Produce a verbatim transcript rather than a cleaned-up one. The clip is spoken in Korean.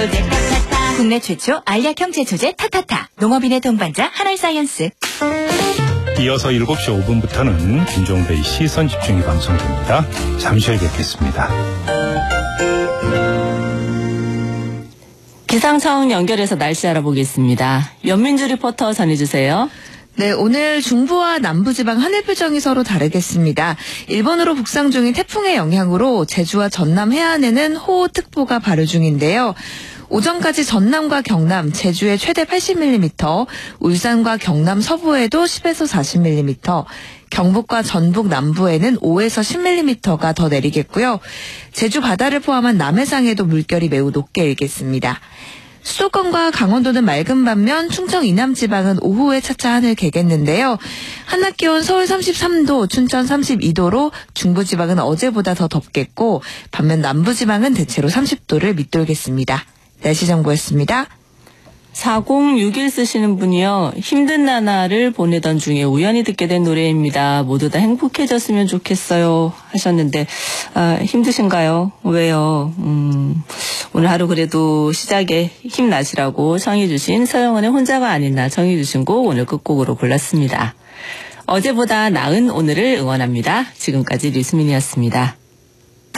제초제 타타타. 국내 최초 알약형 제초제 타타타. 농업인의 동반자 한알사이언스. 이어서 일곱 시 오 분부터는 김종배의 시선집중이 방송됩니다. 잠시 후에 뵙겠습니다. 기상청 연결해서 날씨 알아보겠습니다. 연민주 리포터 전해주세요. 네, 오늘 중부와 남부지방 하늘 표정이 서로 다르겠습니다. 일본으로 북상 중인 태풍의 영향으로 제주와 전남 해안에는 호우특보가 발효 중인데요. 오전까지 전남과 경남, 제주에 최대 팔십 밀리미터, 울산과 경남 서부에도 십에서 사십 밀리미터, 경북과 전북 남부에는 오에서 십 밀리미터가 더 내리겠고요. 제주 바다를 포함한 남해상에도 물결이 매우 높게 일겠습니다. 수도권과 강원도는 맑은 반면 충청 이남 지방은 오후에 차차 하늘 개겠는데요. 한낮 기온 서울 삼십삼 도, 춘천 삼십이 도로 중부 지방은 어제보다 더 덥겠고 반면 남부 지방은 대체로 삼십 도를 밑돌겠습니다. 날씨 정보였습니다. 사공육일 쓰시는 분이요. 힘든 나날을 보내던 중에 우연히 듣게 된 노래입니다. 모두 다 행복해졌으면 좋겠어요 하셨는데 아, 힘드신가요? 왜요? 음, 오늘 하루 그래도 시작에 힘나시라고 청해 주신 서영은의 혼자가 아닌 나 청해 주신 곡 오늘 끝곡으로 골랐습니다. 어제보다 나은 오늘을 응원합니다. 지금까지 류수민이었습니다.